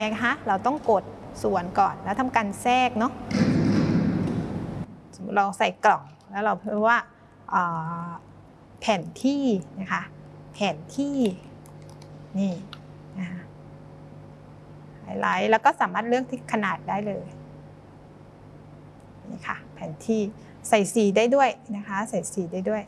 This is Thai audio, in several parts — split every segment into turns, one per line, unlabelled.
คะเราต้องกดส่วนก่อนแล้วทำการแทรกเนาะสมมติเราใส่กล่องแล้วเราพูดว่าแผนที่นะคะแผนที่นี่นะคะไฮไลท์แล้วก็สามารถเลือกที่ขนาดได้เลยนี่ค่ะแผนที่ใส่สีได้ด้วยนะคะใส่สีได้ด้วย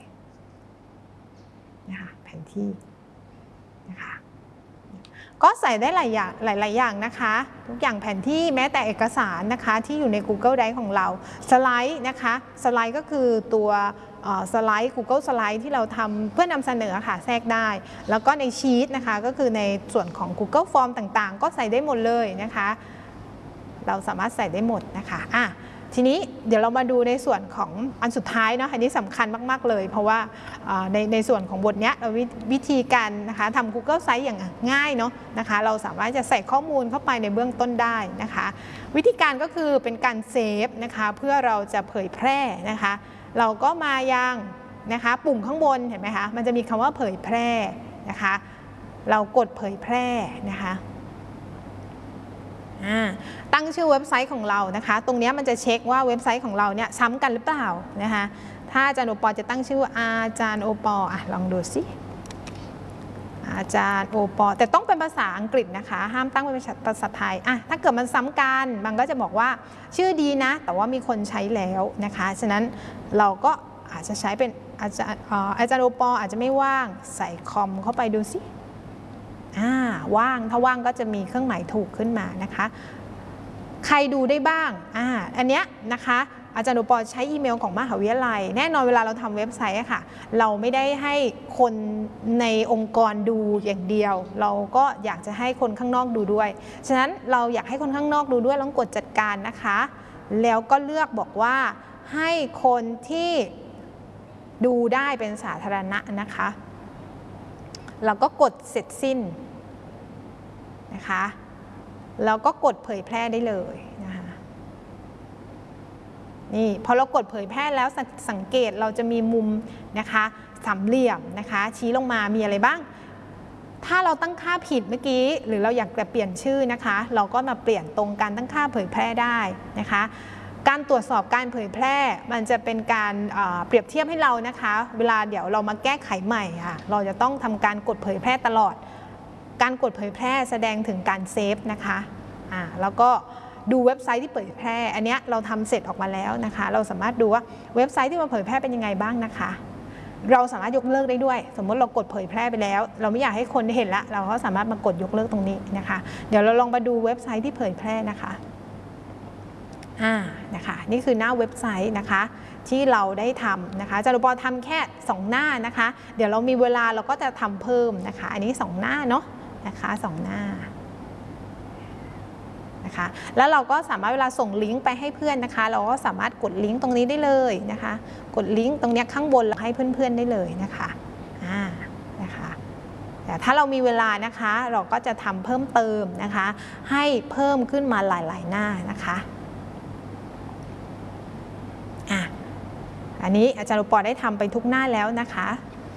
นะคะแผนที่นะคะก็ใส่ได้หลายอย่างนะคะทุกอย่างแผนที่แม้แต่เอกสารนะคะที่อยู่ใน Google Drive ของเราสไลด์นะคะสไลด์ก็คือตัวสไลด์ Google สไลด์ที่เราทำเพื่อนำเสนอค่ะแทรกได้แล้วก็ในชีตนะคะก็คือในส่วนของ Google Form ต่างๆก็ใส่ได้หมดเลยนะคะเราสามารถใส่ได้หมดนะคะทีนี้เดี๋ยวเรามาดูในส่วนของอันสุดท้ายเนาะอันนี้สำคัญมากๆเลยเพราะว่าในส่วนของบทนี้วิธีการนะคะทำ Google Sites อย่างง่ายเนาะนะคะเราสามารถจะใส่ข้อมูลเข้าไปในเบื้องต้นได้นะคะวิธีการก็คือเป็นการเซฟนะคะเพื่อเราจะเผยแพร่นะคะเราก็มายังนะคะปุ่มข้างบนเห็นไหมคะมันจะมีคำว่าเผยแพร่นะคะเรากดเผยแพร่นะคะตั้งชื่อเว็บไซต์ของเรานะคะตรงนี้มันจะเช็คว่าเว็บไซต์ของเราเนี่ยซ้ำกันหรือเปล่านะคะถ้าอาจารย์โอปอจะตั้งชื่อว่าอาจารย์โอปอลองดูสิอาจารย์โอปอแต่ต้องเป็นภาษาอังกฤษนะคะห้ามตั้งเป็นภาษาไทยถ้าเกิดมันซ้ำกันมันก็จะบอกว่าชื่อดีนะแต่ว่ามีคนใช้แล้วนะคะฉะนั้นเราก็อาจจะใช้เป็นอาจารย์โอปออาจจะไม่ว่างใส่คอมเข้าไปดูสิว่างถ้าว่างก็จะมีเครื่องหมายถูกขึ้นมานะคะใครดูได้บ้างอันเนี้ยนะคะอาจารย์อุปใช้อีเมลของมหาวิทยาลัยแน่นอนเวลาเราทำเว็บไซต์ค่ะเราไม่ได้ให้คนในองค์กรดูอย่างเดียวเราก็อยากจะให้คนข้างนอกดูด้วยฉะนั้นเราอยากให้คนข้างนอกดูด้วยต้องกดจัดการนะคะแล้วก็เลือกบอกว่าให้คนที่ดูได้เป็นสาธารณะนะคะเราก็กดเสร็จสิ้นนะคะแล้วก็กดเผยแพร่ได้เลยนะคะนี่พอเรากดเผยแพร่แล้วสังเกตเราจะมีมุมนะคะสามเหลี่ยมนะคะชี้ลงมามีอะไรบ้างถ้าเราตั้งค่าผิดเมื่อกี้หรือเราอยากจะเปลี่ยนชื่อนะคะเราก็มาเปลี่ยนตรงการตั้งค่าเผยแพร่ได้นะคะการตรวจสอบการเผยแพร่มันจะเป็นการเปรียบเทียบให้เรานะคะเวลาเดี๋ยวเรามาแก้ไขใหม่เราจะต้องทำการกดเผยแพร่ตลอดการกดเผยแพร่แสดงถึงการเซฟนะคะแล้วก็ดูเว็บไซต์ที่เผยแพร่อันนี้เราทำเสร็จออกมาแล้วนะคะเราสามารถดูว่าเว็บไซต์ที่มาเผยแพร่เป็นยังไงบ้างนะคะเราสามารถยกเลิกได้ด้วยสมมติเรากดเผยแพร่ไปแล้วเราไม่อยากให้คนได้เห็นละเราก็สามารถมากดยกเลิกตรงนี้นะคะเดี๋ยวเราลองมาดูเว็บไซต์ที่เผยแพร่นะคะนะคะนี่คือหน้าเว็บไซต์นะคะที่เราได้ทำนะคะอาจารย์อุปทำแค่2หน้านะคะเดี๋ยวเรามีเวลาเราก็จะทำเพิ่มนะคะอันนี้2หน้าเนาะนะคะ2หน้านะคะแล้วเราก็สามารถเวลาส่งลิงก์ไปให้เพื่อนนะคะเราก็สามารถกดลิงก์ตรงนี้ได้เลยนะคะกดลิงก์ตรงนี้ข้างบนให้เพื่อนๆได้เลยนะคะนะคะแต่ถ้าเรามีเวลานะคะเราก็จะทำเพิ่มเติมนะคะให้เพิ่มขึ้นมาหลายๆหน้านะคะอันนี้อาจารย์อุปได้ทำไปทุกหน้าแล้วนะคะ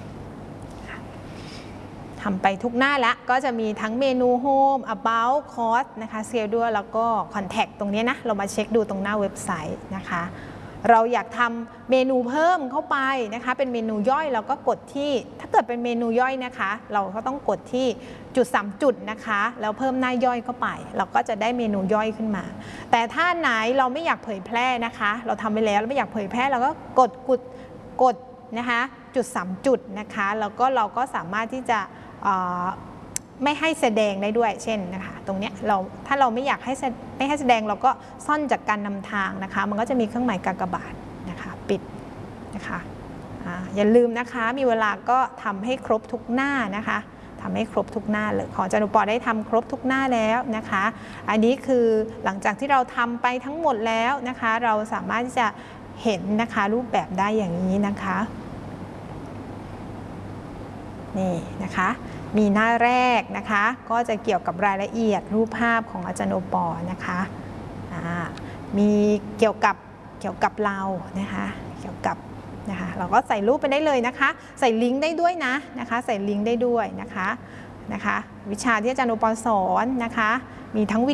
ทำไปทุกหน้าแล้วก็จะมีทั้งเมนู Home About Cost นะคะ Schedule แล้วก็ Contact ตรงนี้นะเรามาเช็คดูตรงหน้าเว็บไซต์นะคะเราอยากทำเมนูเพิ่มเข้าไปนะคะเป็นเมนูย่อยเราก็กดที่ถ้าเกิดเป็นเมนูย่อยนะคะเราก็ต้องกดที่จุด3จุดนะคะแล้วเพิ่มหน้าย่อยเข้าไปเราก็จะได้เมนูย่อยขึ้นมาแต่ถ้าไหนเราไม่อยากเผยแพร่นะคะเราทำไปแล้วเราไม่อยากเผยแพร่เราก็กดนะคะจุด3จุดนะคะแล้วก็เราก็สามารถที่จะไม่ให้แสดงได้ด้วยเช่นนะคะตรงนี้ถ้าเราไม่อยากให้แสดงเราก็ซ่อนจากการนำทางนะคะมันก็จะมีเครื่องหมายกากบาทนะคะปิดนะคะอย่าลืมนะคะมีเวลาก็ทำให้ครบทุกหน้านะคะทำให้ครบทุกหน้าเลยของอาจารย์อุปอได้ทำครบทุกหน้าแล้วนะคะอันนี้คือหลังจากที่เราทำไปทั้งหมดแล้วนะคะเราสามารถที่จะเห็นนะคะรูปแบบได้อย่างนี้นะคะนี่นะคะมีหน้าแรกนะคะก็จะเกี่ยวกับรายละเอียดรูปภาพของอาจารย์โอปอนะคะมีเกี่ยวกับเรานะคะเกี่ยวกับนะคะเราก็ใส่รูปไปได้เลยนะคะใส่ลิงก์ได้ด้วยนะคะใส่ลิงก์ได้ด้วยนะคะวิชาที่อาจารย์โอปอสอนนะคะมีทั้งวิ